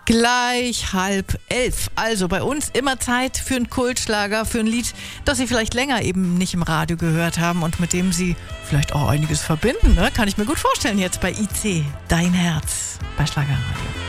Gleich 10:30. Also bei uns immer Zeit für einen Kultschlager, für ein Lied, das Sie vielleicht länger eben nicht im Radio gehört haben und mit dem Sie vielleicht auch einiges verbinden. Ne? Kann ich mir gut vorstellen jetzt bei IC. Dein Herz bei Schlagerradio.